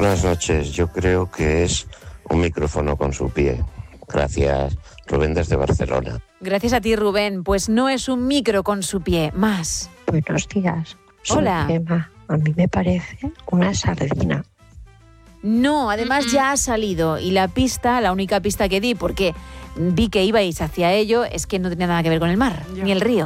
Buenas noches. Yo creo que es un micrófono con su pie. Gracias, Rubén desde Barcelona. Gracias a ti, Rubén. Pues no es un micro con su pie. Más. Buenos días. Hola. Soy Gemma. A mí me parece una sardina. No, además ya ha salido. Y la única pista que di, porque vi que ibais hacia ello, es que no tenía nada que ver con el mar, ni el río.